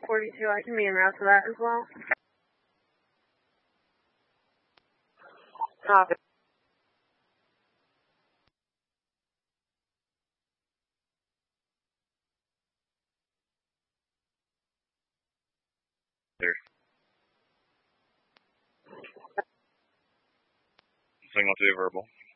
42, I can be en route to that as well. Copy. Signal 2 verbal.